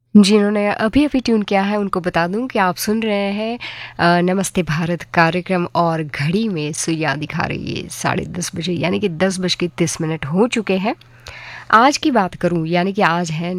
जिन्होंने अभी-अभी ट्यून किया है उनको बता दूँ कि आप सुन रहे हैं नमस्ते भारत कार्यक्रम और घड़ी में सुइयाँ दिखा रही है 10:30 बजे यानी कि 10 बज के 30 मिनट हो चुके हैं। आज की बात करूँ यानी कि आज है